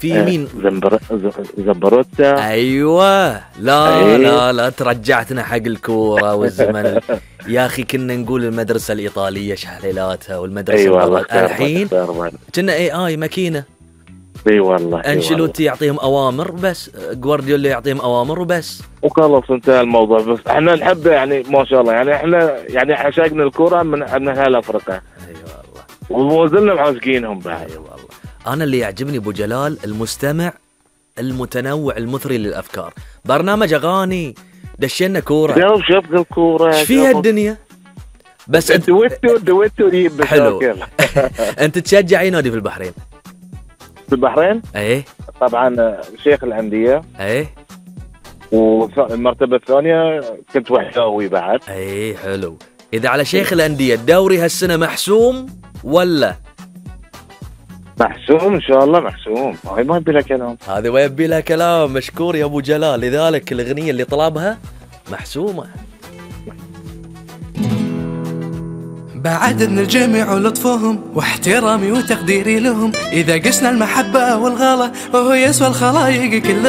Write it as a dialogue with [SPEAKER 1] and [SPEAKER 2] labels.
[SPEAKER 1] في مين؟
[SPEAKER 2] زمبروتا.
[SPEAKER 1] ايوه. لا ترجعتنا حق الكوره والزمن. يا اخي كنا نقول المدرسه الايطاليه شحليلاتها والمدرسه الحين كنا اي ماكينه.
[SPEAKER 2] اي والله.
[SPEAKER 1] انشيلوتي يعطيهم اوامر بس، جوارديولا يعطيهم اوامر وبس،
[SPEAKER 2] وخلاص انتهى الموضوع. بس احنا نحب يعني ما شاء الله، يعني احنا يعني عشاقنا الكوره من اهل افريقيا.
[SPEAKER 1] اي والله.
[SPEAKER 2] وما معشقينهم بعد.
[SPEAKER 1] اي والله. انا اللي يعجبني ابو جلال المستمع المتنوع المثري للافكار. برنامج اغاني، دشنا كوره،
[SPEAKER 2] شوف الكوره
[SPEAKER 1] ايش فيها الدنيا. بس
[SPEAKER 2] دويتو يجيب
[SPEAKER 1] حلو. انت تشجع اي نادي في البحرين؟
[SPEAKER 2] في البحرين؟
[SPEAKER 1] ايه
[SPEAKER 2] طبعا شيخ الانديه.
[SPEAKER 1] ايه.
[SPEAKER 2] والمرتبه الثانيه كنت وحداوي بعد.
[SPEAKER 1] ايه حلو. اذا على شيخ الانديه، الدوري هالسنه محسوم ولا؟
[SPEAKER 2] محسوم ان شاء الله، محسوم. هاي ما يبي لها كلام،
[SPEAKER 1] هذه ما يبي لها كلام. مشكور يا ابو جلال. لذلك الاغنيه اللي طلبها محسومه.
[SPEAKER 3] بعد ان الجميع ولطفهم واحترامي وتقديري لهم، اذا قسنا المحبه والغلا وهو يسوى الخلايق كلها.